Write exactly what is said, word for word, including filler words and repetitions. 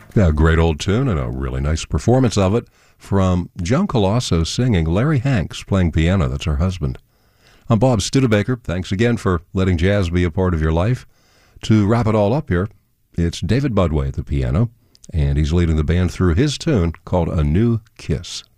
A great old tune and a really nice performance of it from Joan Colosso singing, Larry Hanks playing piano. That's her husband. I'm Bob Studebaker. Thanks again for letting jazz be a part of your life. To wrap it all up here, it's David Budway at the piano, and he's leading the band through his tune called A New Kiss.